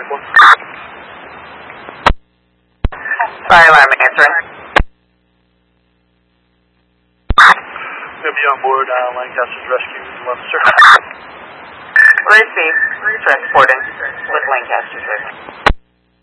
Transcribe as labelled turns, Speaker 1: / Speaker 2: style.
Speaker 1: Fire alarm answering.
Speaker 2: Going to be on board Lancaster's rescue as well, sir.
Speaker 1: Receive. Transporting with Lancaster's rescue.